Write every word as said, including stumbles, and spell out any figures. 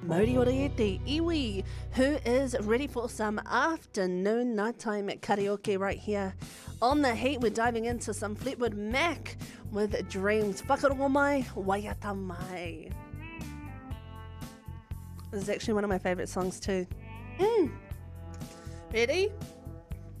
Mauri ora e te iwi, who is ready for some afternoon nighttime karaoke right here on The Heat. We're diving into some Fleetwood Mac with Dreams. Whakarongo mai, waiata mai. This is actually one of my favourite songs too. Mm. Ready?